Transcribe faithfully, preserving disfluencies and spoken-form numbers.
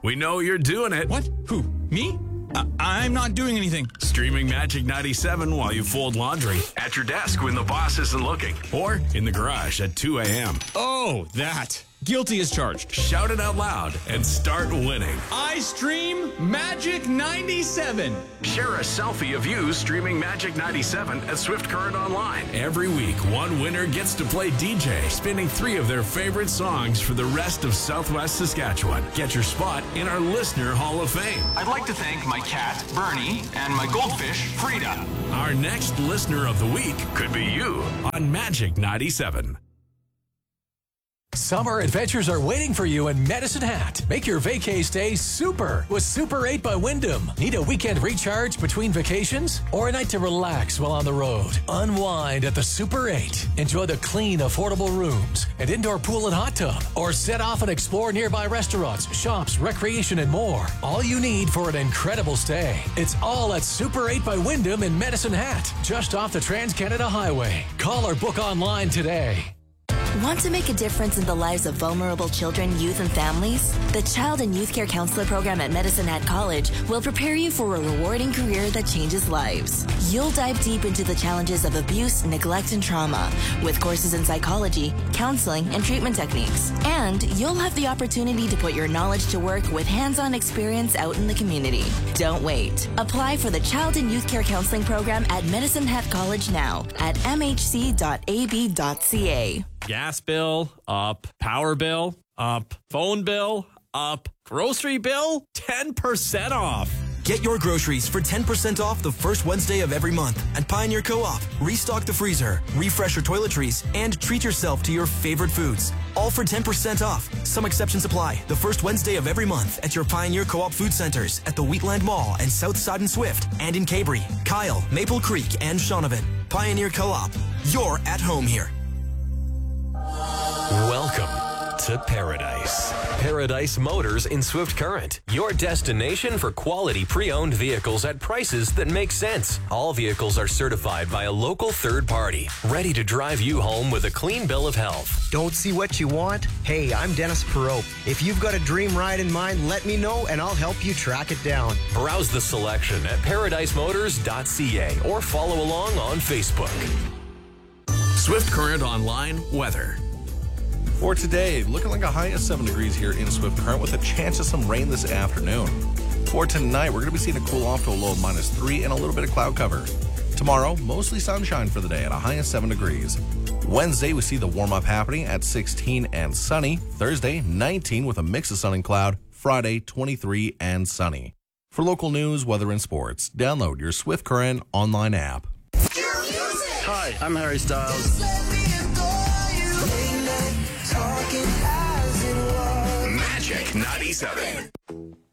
We know you're doing it. What? Who? Me? I- I'm not doing anything. Streaming Magic ninety-seven while you fold laundry, at your desk when the boss isn't looking, or in the garage at two a.m. Oh, that. Guilty as charged. Shout it out loud and start winning. I stream Magic ninety-seven. Share a selfie of you streaming Magic ninety-seven at Swift Current Online. Every week, one winner gets to play D J, spinning three of their favorite songs for the rest of Southwest Saskatchewan. Get your spot in our Listener Hall of Fame. I'd like to thank my cat, Bernie, and my goldfish, Frida. Our next Listener of the Week could be you on Magic ninety-seven. Summer adventures are waiting for you in Medicine Hat. Make your vacay stay super with Super eight by Wyndham. Need a weekend recharge between vacations? Or a night to relax while on the road? Unwind at the Super eight. Enjoy the clean, affordable rooms, an indoor pool and hot tub. Or set off and explore nearby restaurants, shops, recreation, and more. All you need for an incredible stay. It's all at Super eight by Wyndham in Medicine Hat, just off the Trans-Canada Highway. Call or book online today. Want to make a difference in the lives of vulnerable children, youth, and families? The Child and Youth Care Counselor program at Medicine Hat College will prepare you for a rewarding career that changes lives. You'll dive deep into the challenges of abuse, neglect, and trauma with courses in psychology, counseling, and treatment techniques. And you'll have the opportunity to put your knowledge to work with hands-on experience out in the community. Don't wait. Apply for the Child and Youth Care Counseling program at Medicine Hat College now at m h c dot a b dot c a. Gas bill, up. Power bill, up. Phone bill, up. Grocery bill, ten percent off. Get your groceries for ten percent off the first Wednesday of every month at Pioneer Co-op. Restock the freezer, refresh your toiletries, and treat yourself to your favorite foods. All for ten percent off. Some exceptions apply. The first Wednesday of every month at your Pioneer Co-op food centers at the Wheatland Mall and Southside and Swift, and in Cabri, Kyle, Maple Creek, and Shaunavon. Pioneer Co-op. You're at home here. Welcome to Paradise. Paradise Motors in Swift Current. Your destination for quality pre-owned vehicles at prices that make sense. All vehicles are certified by a local third party, ready to drive you home with a clean bill of health. Don't see what you want? Hey, I'm Dennis Perot. If you've got a dream ride in mind, let me know and I'll help you track it down. Browse the selection at paradise motors dot c a or follow along on Facebook. Swift Current Online weather. For today, looking like a high of seven degrees here in Swift Current with a chance of some rain this afternoon. For tonight, we're going to be seeing a cool off to a low of minus three and a little bit of cloud cover. Tomorrow, mostly sunshine for the day at a high of seven degrees. Wednesday, we see the warm up happening at sixteen and sunny. Thursday, nineteen with a mix of sun and cloud. Friday, twenty-three and sunny. For local news, weather, and sports, download your Swift Current online app. Hi, I'm Harry Styles. Magic ninety-seven.